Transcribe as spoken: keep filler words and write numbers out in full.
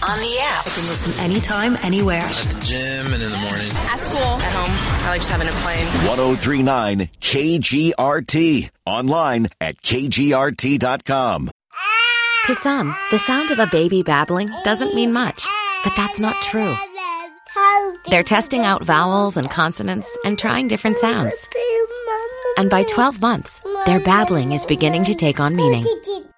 on the app. I can listen anytime, anywhere. At the gym and in the morning. At school. At home. I like just having a plane. one oh three point nine K G R T. Online at K G R T dot com. To some, the sound of a baby babbling doesn't mean much, but that's not true. They're testing out vowels and consonants and trying different sounds. And by twelve months, their babbling is beginning to take on meaning.